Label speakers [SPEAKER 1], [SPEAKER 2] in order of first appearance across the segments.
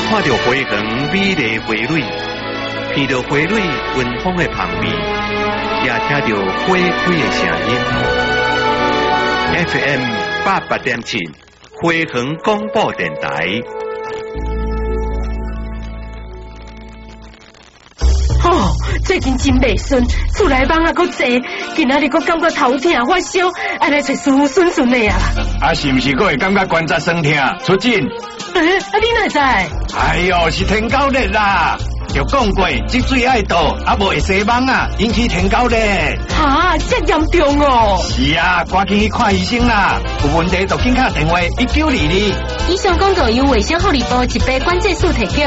[SPEAKER 1] 看到花园美丽花蕊，闻到花蕊芬芳的香味，也听到花开的声音。FM 88.7花园广播电台。
[SPEAKER 2] 哦，最近真袂顺，厝内网也搁济，今仔日搁感觉头痛发烧，安尼找师傅顺顺的啊。
[SPEAKER 3] 啊，是毋是搁会感觉关节酸痛？出诊？
[SPEAKER 2] 你哪知？
[SPEAKER 3] 哎呦，是天狗热啦！就讲过，积水爱倒，啊无会洗网啊，引起天狗热。
[SPEAKER 2] 哈，这严重哦！
[SPEAKER 3] 是啊，赶紧去看医生啦！有问题就紧打电话1922。
[SPEAKER 2] 以上广告由卫生福利部疾病管制署提供。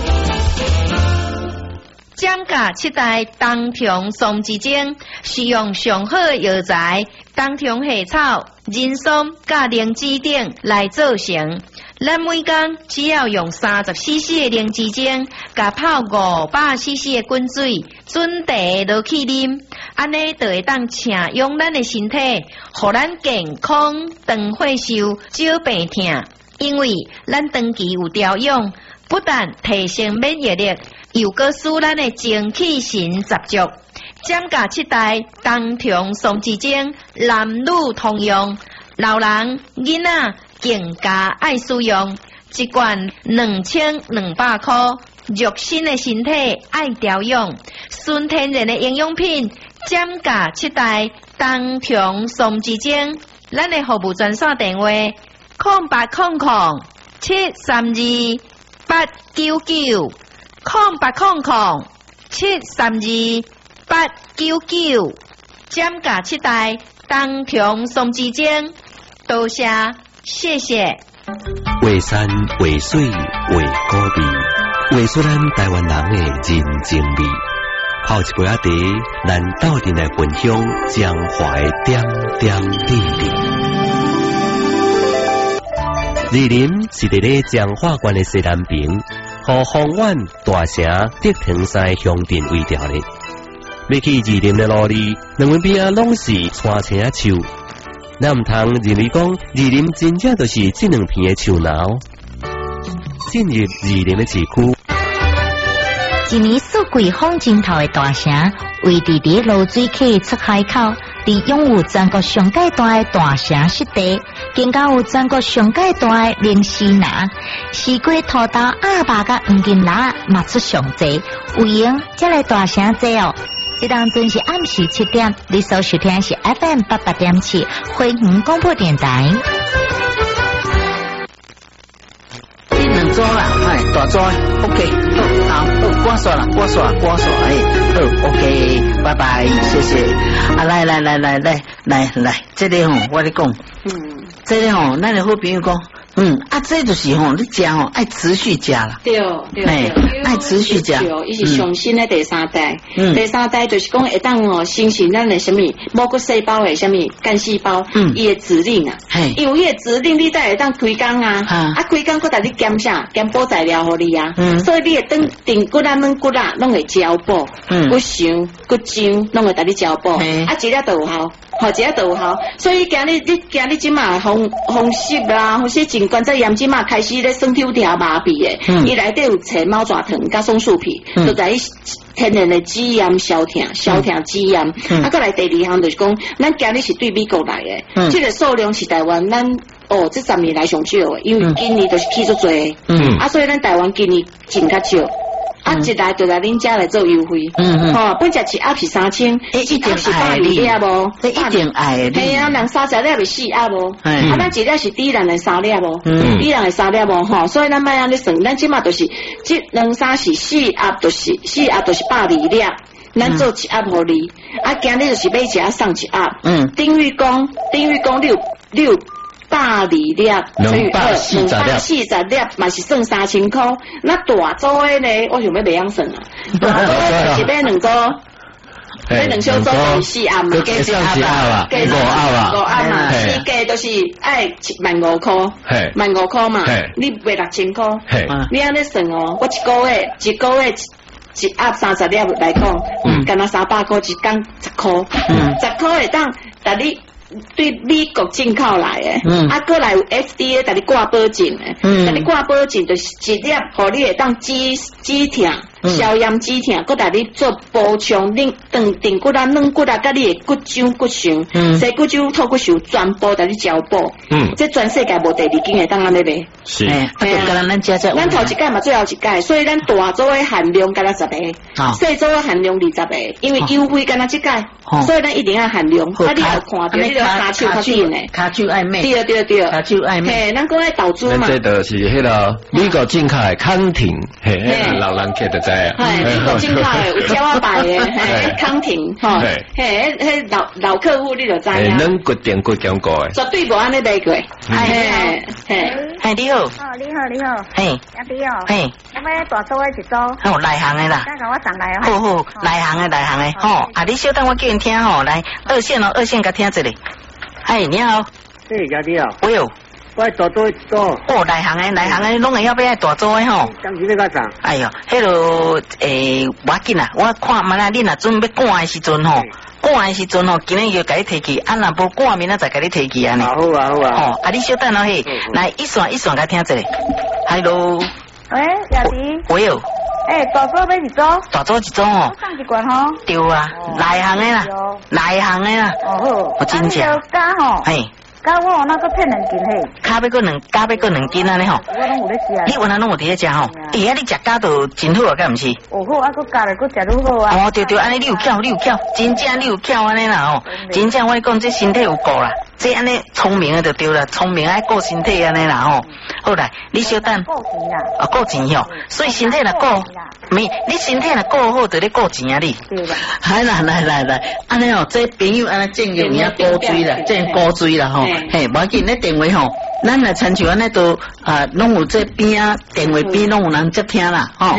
[SPEAKER 4] 涨价7代冬虫松之精，使用上好药材冬虫夏草、人参、甲灵芝等来做成。咱每天只要用30cc 的灵芝精，甲泡500cc 的滚水，准茶落去啉，安尼就会当请用咱的身体，互咱健康、长岁寿、少病痛。因为咱长期有调养，不但提升免疫力，又搁使咱的精气神十足。涨价7代冬虫松之精，男女通用，老人、囡仔更加爱使用。一罐2200块，肉身的身体爱调养，纯天然的营养品。涨价7代冬虫松之精，咱的服务专线电话0800-732-899，0800-732-899。涨价7代冬虫松之精，多谢，谢谢。
[SPEAKER 5] 画山画水画古味，画出咱台湾人的人情味。泡一杯茶，咱斗阵来分享江淮点点滴滴。二林是伫咧彰化县的西南边，和芳苑、大城、德腾山乡镇为调咧。要去二林的路里，两边边啊拢是山青啊树。咱唔通认为讲二林真正就是这两片的树苗。进入二林的市区，
[SPEAKER 6] 一年四季风景头的大城，位伫伫芦水溪出海口，伫拥有全国上界大的大城湿地，更加有全国上界大的灵犀拿，四季土豆、鸭肉甲黄金辣嘛出上济，有闲才来大城坐哦。这当准是暗时7点，你所收听是 FM 88.7花园广播电台。
[SPEAKER 7] 你两组啦，哎，大组 ，OK， 好，挂刷啦，挂刷，哎，OK， 拜拜，谢谢。啊，来，这里吼，我咧讲，这里吼，咱的好朋友讲。这就是吼，你食吼爱持续食啦。
[SPEAKER 8] 对，
[SPEAKER 7] 爱持续食。
[SPEAKER 8] 伊是上新的第三代，第三代就是讲会当哦形成咱的什么某个细胞的什么干细胞，伊的指令啊，因为伊的指令你才会当开工啊，开工佮带你减啥，减补材料互你啊，所以你会当顶骨啊、软骨啊，拢会交补，骨想、骨浆拢会带你交补，一粒都有效。一粒都有效，所以今日即马风湿啦，或是颈关节炎即马开始咧酸痛条麻痹的，伊内底有切猫爪藤加松树皮，就在天然的止炎消痛止炎。过来第二项就是讲，咱今日是对美国来的，这个数量是台湾咱这10年来上少的，因为今年就是去足多，所以咱台湾今年进较少。一来就来恁家来做优惠，本只一盒是3000，一盒是120粒无，
[SPEAKER 7] 一定爱的。
[SPEAKER 8] 系啊，人30粒是4盒无，咱一粒是低人的3粒无，低人的3粒无吼，所以咱卖安尼算，咱即马就是这2、3是4盒，就是120粒，咱做1盒互你，今日就是买1盒送1盒，等于讲6。120粒乘以2，240粒嘛是算3000块。那大组的呢，我想要袂晓算啊。大组的就是买2组，买2小组就是4盒嘛，加1盒嘛，加5盒嘛，4加就是爱15000块，15000块嘛，你卖6000块，你安尼算哦，我一个月1盒30粒来讲，干那300块一天10块，10块会当，但你对美国进口来的，啊，过来有 FDA 给你挂保证的，给你挂保证就是一粒，互你会当止痛。消炎止痛，搁带你做补充，定骨啊、软骨啊，甲你的骨癢、骨髓，细骨癢、透骨髓，全部带你交补。这全世界无第二间会当安尼卖。
[SPEAKER 7] 是，咱
[SPEAKER 8] 头一届嘛，最后一届，所以咱大组的限量干那10个，小组的限量20个，因为优惠干那这届，所以咱一定要限量。啊，你有看到你个骹手较紧的，
[SPEAKER 7] 骹手爱美，
[SPEAKER 8] 对，
[SPEAKER 7] 骹手爱美。
[SPEAKER 8] 嘿，咱讲爱投资嘛。
[SPEAKER 5] 这就是迄个美国进口的康廷，嘿，老人客就知啊。
[SPEAKER 8] 美国进口的有鸟仔牌的，嘿，康廷，吼，嘿，老客户你就知影。
[SPEAKER 5] 能骨定骨强过的，
[SPEAKER 8] 绝对无安尼卖过。
[SPEAKER 7] 嘿，你好。
[SPEAKER 9] 哦，你好。
[SPEAKER 7] 嘿，
[SPEAKER 9] 阿弟哦。
[SPEAKER 7] 嘿。
[SPEAKER 9] 要买大组的一组。
[SPEAKER 7] 好，内行的啦。
[SPEAKER 9] 再甲我送来哦。
[SPEAKER 7] 好，内行的，吼，啊，你稍等我叫人听吼，来二线甲听一下。嘿，你好。
[SPEAKER 10] 是阿弟哦。
[SPEAKER 7] 喂哦。
[SPEAKER 10] 我大组一组。
[SPEAKER 7] 哦，内行的，拢会晓买大组的吼。
[SPEAKER 10] 当时要甲啥？
[SPEAKER 7] 哎哟，迄落无要紧啦，我看嘛啦，你若准备赶的时阵吼。赶的时阵吼，今日就甲你提起，啊，若无赶明仔再甲你提起安尼。
[SPEAKER 10] 好啊。
[SPEAKER 7] 哦，啊，你稍等咯嘿，来一线甲听一下。Hello。
[SPEAKER 9] 喂，亚弟。
[SPEAKER 7] 喂哦。
[SPEAKER 9] 大组买一组。
[SPEAKER 7] 大组一组哦。
[SPEAKER 9] 我送一罐吼。
[SPEAKER 7] 对啊，内行的啦。
[SPEAKER 9] 哦好。
[SPEAKER 7] 我真正。
[SPEAKER 9] 加吼。
[SPEAKER 7] 嘿。
[SPEAKER 9] 加我有那个骗2斤嘿。
[SPEAKER 7] 加要过2斤安尼吼。
[SPEAKER 9] 我拢有咧食。
[SPEAKER 7] 你原来拢有伫咧食吼？你食加都真好啊，敢毋是？
[SPEAKER 9] 好，啊，佮加了佮食愈好啊。
[SPEAKER 7] 哦，对，安尼你有巧，真正你有巧安尼啦吼。真正我讲这身体有顾啦，这安尼聪明的就对啦，聪明爱顾身体安尼啦吼。好啦，你稍等。
[SPEAKER 9] 顾钱啦。
[SPEAKER 7] 啊，顾钱吼，所以身体若顾，你身体若顾好，就咧顾钱啊你。
[SPEAKER 9] 对啦。
[SPEAKER 7] 来，安尼哦，这朋友安尼正用影高水啦，正高水啦吼。嘿，无要紧，咧电话吼，咱来亲像安尼都拢有这边啊，电话边拢有人接听啦吼。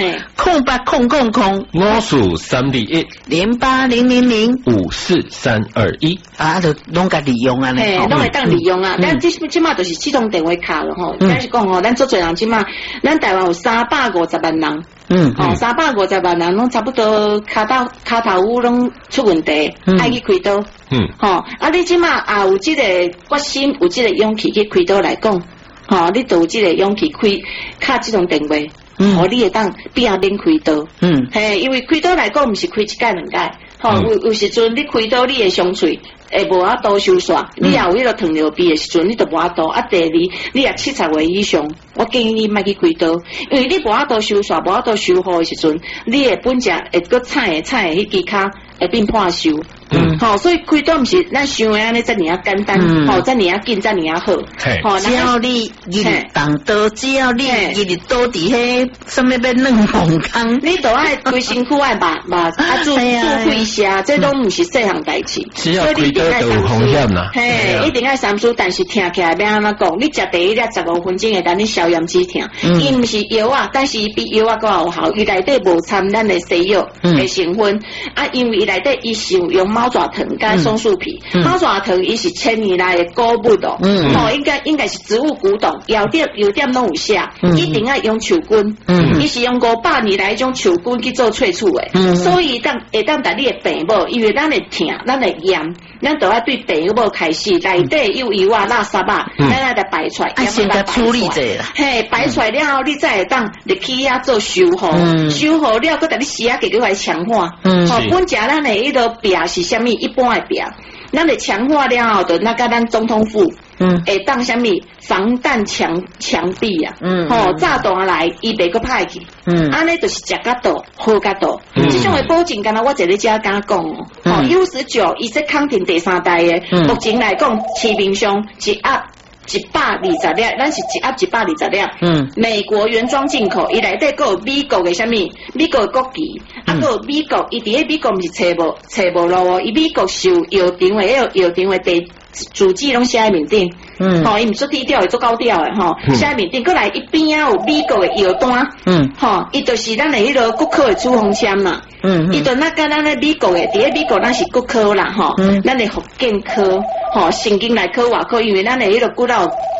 [SPEAKER 5] 0800054321
[SPEAKER 7] 啊，就拢甲利用啊，
[SPEAKER 8] 嘿，拢会当利用啊。咱即马就是启动电话卡了吼。咱是讲吼，咱做侪人即马，咱台湾有350万人。350万人拢差不多骹头乌拢出问题，爱去开刀。啊，你即马也有即个决心，有即个勇气去开刀来讲，你都有即个勇气卡即种电话，你会当免开刀。嘿，因为开刀来讲，毋是开1届2届，有时阵你开刀你会伤喙。会无法度收煞，你也有迄个糖尿病的时阵，你就无法度。啊，第二，你也70岁以上，我建议你莫去开刀，因为你无法度收煞，无法度修复的时阵，你的本只会搁菜的迄支骹会变破伤。所以开刀毋是咱想的安尼遮尔啊简单，遮尔啊紧，遮尔啊好。
[SPEAKER 7] 只要你日动刀，只要你日倒伫迄什么要软红汤，
[SPEAKER 8] 你都爱规身躯爱把做会下，这拢毋是细项代志。
[SPEAKER 5] 只要开刀就有风险啦。
[SPEAKER 8] 嘿，一定爱三思，但是听起来要安怎讲？你食第一粒15分钟会当你消炎止痛，伊毋是药啊，但是伊比药啊更有效，伊内底无掺咱的西药的成分啊，因为伊内底伊是用猫爪藤加松树皮，猫爪藤伊是1000年来的古物哦，应该是植物古董，药店拢有写，一定要用树根，伊是用500年来种树根去做萃取的，所以会当带你的病某，因为咱会痛，咱会炎，咱都要对病某开始，内底有油啊、垃圾啊，咱来得排出来，
[SPEAKER 7] 先甲处理者啦，
[SPEAKER 8] 嘿，排出来了后，你再会当入去遐做修复，修复了，佮带你洗啊，给你来强化，本食咱的迄个病是虾米？一般的病，咱的强化了后，就那个咱总统府，会当虾米防弹墙壁啊，炸弹来伊袂个歹去，安尼就是食甲度好甲度，这种的保证，敢若我坐咧遮敢讲哦，U19伊说康廷第3代的，目前来讲市面上一盒120粒，咱是一盒120粒。美国原装进口，伊内底佫有美国的啥物？美国的国旗，佫有美国，伊伫咧美国毋是找无路哦，伊美国是有药厂的，药厂的地主机拢写喺面顶，伊毋做低调，会做高调的写喺面顶。佫来一边啊有美国的药单，伊就是咱的迄个骨科的处方签嘛，伊就那甲咱的美国的，伫咧美国咱是骨科啦，咱的福建科，神经内科、外科，因为咱的迄个骨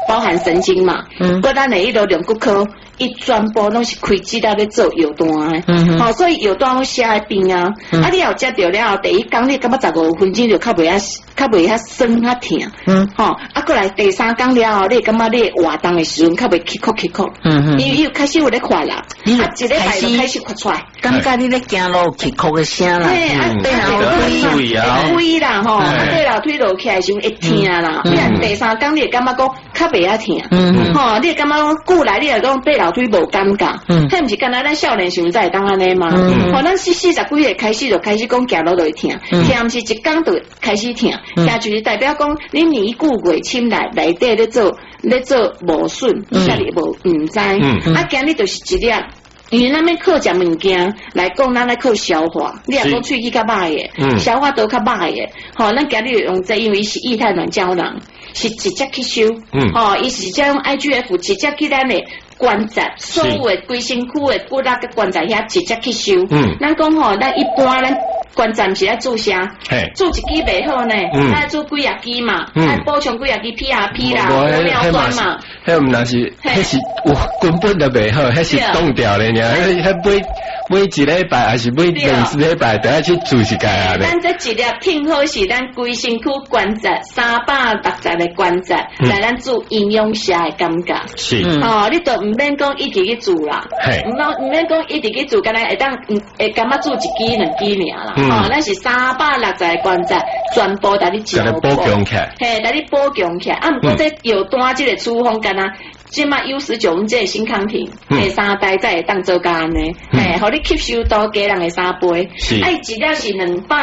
[SPEAKER 8] 包含神经嘛，过咱的迄个龙骨科，伊全部拢是开指甲咧做药单的，好，所以药单拢写喺边啊，啊，你有食着了后，第一工你感觉15分钟就较袂遐酸较疼，吼，啊，过来第三工了后，你感觉你活动的时阵较袂起哭，因为伊开始有咧快啦，啊，一礼拜就开始哭出来，
[SPEAKER 7] 感觉你咧行路起哭的声啦，
[SPEAKER 8] 对啊，腿啦吼，对啦，腿落起来时阵会疼啦，你啊第三工你会感觉讲较袂遐疼，吼，你会感觉讲久来你会讲爬楼梯无感觉，迄毋是干那咱少年时阵才会当安尼嘛，吼，咱40几岁开始就开始讲行路就会疼，疼毋是一工就开始疼，疼就是代表讲你年久月深内底咧做无顺，你家己毋知，啊，今日就是一粒。因为咱要靠食物件来讲，咱来靠消化。你若讲喙齿较歹的，消化道较歹的，吼，咱今日用这，因为是液态软胶囊，是直接吸收，吼，伊是直接用 IGF 直接去咱的关节，所有的规身躯的骨力个关节遐直接吸收。咱讲吼，咱一般咱关节毋是爱做啥，做一支袂好呢，爱做几啊支嘛，爱补充几啊支 PRP 啦，玻尿酸嘛。
[SPEAKER 11] 迄毋那是，迄是有根本就袂好，迄是冻掉咧，迄每一礼拜还是每2礼拜都要去做一届啊。
[SPEAKER 8] 咱这一粒听好是咱规身躯关节360个关节，来咱做营养师的感觉。
[SPEAKER 11] 是，
[SPEAKER 8] 哦，你都毋免讲一直去做啦，毋免讲一直去做，干那会感觉做1支2支尔啦。哦，咱是360个关节，全部带你照顾，
[SPEAKER 11] 保强起来，
[SPEAKER 8] 嘿，带你保强起来。啊，毋过这药单这个处方干那。即马U19，阮这个新康平第3代才会当做干安尼，嘿，互你吸收到家人的3倍，哎，一粒是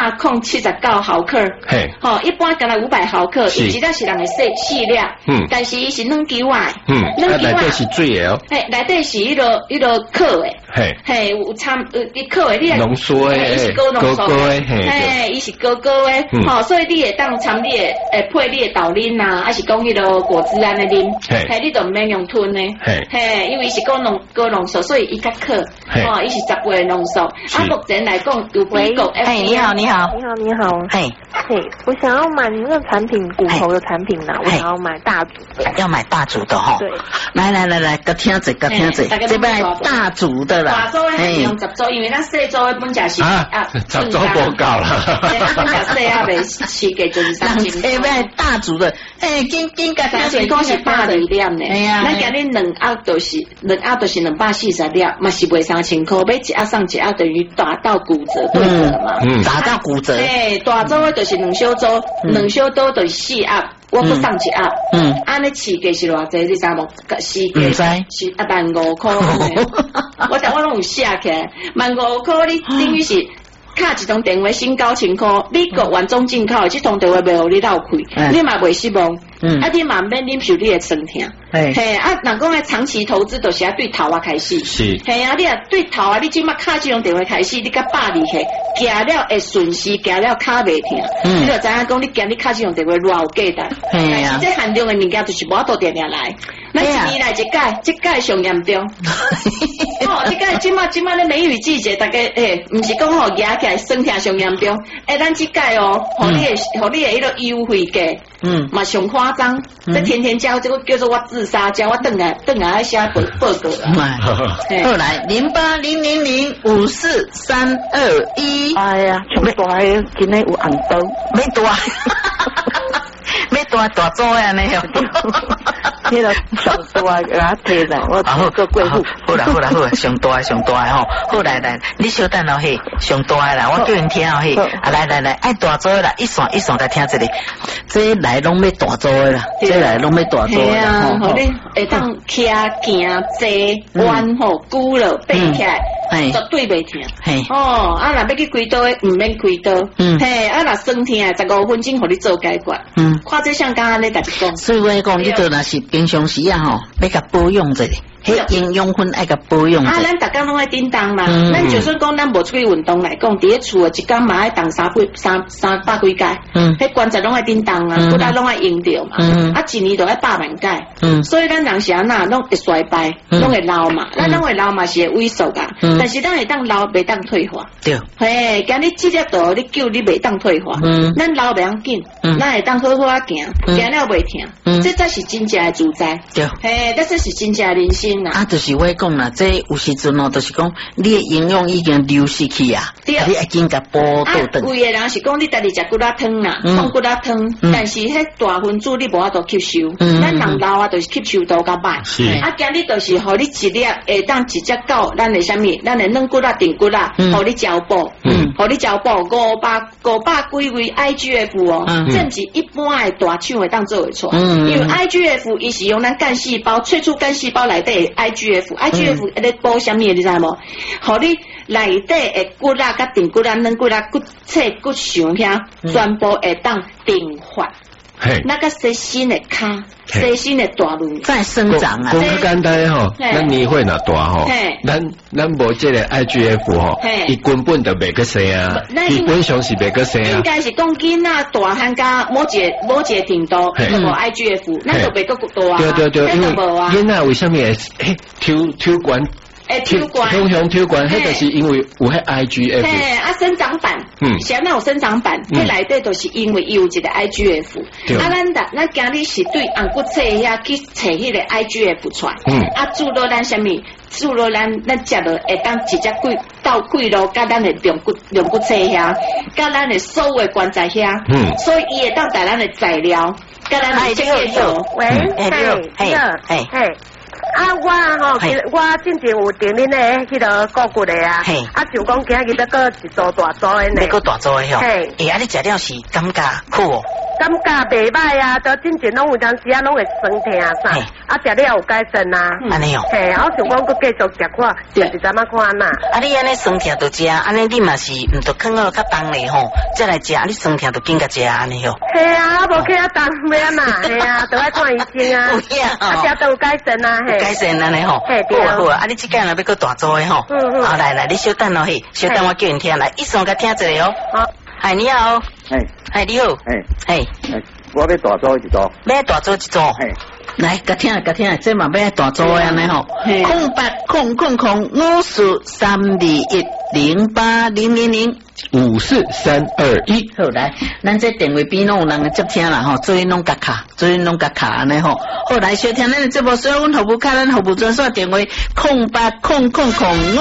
[SPEAKER 8] 279毫克，嘿，吼，一般干那500毫克，伊一粒是人的4粒，但是伊是2球啊，
[SPEAKER 11] 内底是水的哦，
[SPEAKER 8] 嘿，内底是迄个壳的，嘿，有掺一壳的，你
[SPEAKER 11] 浓缩的，
[SPEAKER 8] 伊是高浓缩的，嘿，伊是高的，吼，所以你会当掺你的配你的豆奶呐，还是讲迄个果汁安尼啉，嘿，你都毋免用吞呢，嘿，因为是高浓缩，所以伊较可，哦，伊是10倍浓缩。啊，目前来讲有比国，
[SPEAKER 7] 哎，你好，
[SPEAKER 9] 嘿，我想要买那个产品，骨头的产品啦，我想要买大组的，
[SPEAKER 7] 要买大组的哈。
[SPEAKER 9] 对，
[SPEAKER 7] 来，个听者，这边大组的啦。
[SPEAKER 8] 大组的是用10组，因为咱小组的本价是
[SPEAKER 11] 10组不够啦，
[SPEAKER 8] 本价小啊，袂起价就是3000。
[SPEAKER 7] 这边大组的，哎，紧个
[SPEAKER 8] 3000块是82粒呢。哎呀，咱今日2盒就是240粒，嘛是卖3000块，买1盒送1盒等于打到骨折对折嘛。
[SPEAKER 7] 打到骨折。
[SPEAKER 8] 哎，大组的就是2小组，2小组就是4盒。我不送1盒，安尼起价是偌济？你知无？市价是15000块。我拢有写起来，15000块你等于是卡一通电话新9000块，美国原装进口的这通电话袂互你绕开，你嘛袂失望。啊，你嘛免忍受你的酸痛。嘿，啊，人讲诶长期投资就是要对头啊开始。是。嘿啊，你啊对头啊，你即马卡这种电话开始，你甲120起，行了会顺时，行了卡袂疼。你就知影讲，你今日卡这种电话偌有价值。但是这限量的物件就是无法度定来。咱一年来一届，这届上严重。哦，这届即马咧梅雨季节，大家毋是讲吼压起来酸痛上严重。咱这届哦，互你的迄个优惠价，嘛上夸张。这天天交这个叫做我自杀，叫我等来爱写报告啦。
[SPEAKER 7] 后来0800543221。
[SPEAKER 9] 哎呀，上大个今日有红包，
[SPEAKER 7] 没大。要大组安尼哦，
[SPEAKER 9] 迄个上大给他摕来，我做贵妇。
[SPEAKER 7] 好啦，上大吼，好来，你稍等哦嘿，上大啦，我叫人听哦嘿，啊来，爱大组啦，一线甲听一个，这来拢要大组的啦，这来拢要大组的啦，
[SPEAKER 8] 吼，你会当徛行坐弯吼，久了爬起来，绝对袂疼。嘿，哦，啊，若要去开刀的，毋免开刀。嘿，啊，若酸痛15分钟，互你做解决。看这像刚刚咧，大家讲。
[SPEAKER 7] 所以我讲，你做若是平常时啊吼，要甲保养者， 迄营养分爱个保养。
[SPEAKER 8] 啊，咱逐工拢爱叮当嘛，咱就算讲咱无出去运动来讲，伫咧厝一工嘛爱动300几届，迄关节拢爱叮当啊，骨力拢爱用着嘛，啊一年就爱100万届，所以咱人是安那拢会衰败，拢会老嘛，咱拢会老嘛是会萎缩噶，但是咱会当老袂当退化。
[SPEAKER 7] 对，
[SPEAKER 8] 嘿，今日这粒道你救你袂当退化，咱老袂要紧，咱会当好好啊行，行了袂疼，这才是真正的自在。
[SPEAKER 7] 对，
[SPEAKER 8] 嘿，这是真正的人生啦。
[SPEAKER 7] 啊，就是我讲啦，这有时阵哦，就是讲你的营养已经流失去啊，你会紧甲补倒转。
[SPEAKER 8] 有的人是讲你家己食骨力汤啦，放骨力汤，但是迄大分子你无法度吸收，咱人老啊，就是吸收度较歹。是，啊，今日就是互你一粒会当直接到咱的啥物，咱的软骨力、定骨力，互你交补，互你交补500几位 IGF 哦，这毋是一般的大厂会当做会出，因为 IGF 伊是用咱干细胞萃出干细胞内底的 IGF 咧补啥物你知无？互你内底的骨力、甲定骨力、软骨力、骨册、骨上遐，全部会当定发。那个细心的骹，细心的大轮
[SPEAKER 7] 在生长啊。
[SPEAKER 11] 讲较简单吼，咱年岁若大吼，咱无这个 IGF 吼，伊根本就袂个生啊，基本上是袂个生啊。
[SPEAKER 8] 应该是讲囡仔大汉甲某一个程度，就无 IGF， 咱就袂个大啊。
[SPEAKER 11] 对，因为囡仔为什么会抽管？抽管，迄就是因为有迄 IGF。
[SPEAKER 8] 嘿，啊，生长板，是安那有生长板，迄内底就是因为有一个 IGF。啊，咱今日是对红骨册遐去找迄个 IGF 出来。啊，注入咱啥物？注入咱食落会当直接贵落，甲咱的软骨册遐，甲咱的所有的关节遐。所以伊会当带咱的材料，甲咱的这个做。
[SPEAKER 9] 喂，嘿。啊，我吼，我之前有订恁的迄个骨骨的啊，啊，就讲今日要搁一组大组的呢，
[SPEAKER 7] 要搁大组的吼，啊，你食了是感觉好哦？
[SPEAKER 9] 感觉袂歹啊，都之前拢有当时啊，拢会酸痛啥，啊，食了有改善啊，
[SPEAKER 7] 安尼哦，
[SPEAKER 9] 嘿，我想讲搁继续食看，是怎么看呐？
[SPEAKER 7] 啊，你安尼酸痛就食，安尼你嘛是毋着囥到较重嘞吼，再来食，你酸痛就紧甲食安尼吼。
[SPEAKER 9] 系啊，我无去啊重咩嘛，系啊，都爱看医生啊，啊，食都有改善啊，嘿。
[SPEAKER 7] 改善安尼吼，好啊！啊，你即间若要搁大组的吼，好来，你稍等咯嘿，稍等我叫人听来，一声甲听一个哦。好，哎你好，哎你好，
[SPEAKER 10] 我要大组一组，
[SPEAKER 7] 要大组一组，来甲听，这嘛要大组的安尼吼，0800520800054321，好来，咱这电话边拢有人接听啦吼，做因拢甲卡安尼吼，好来收听咱的节目，所以阮服务卡咱服务专线电话080005。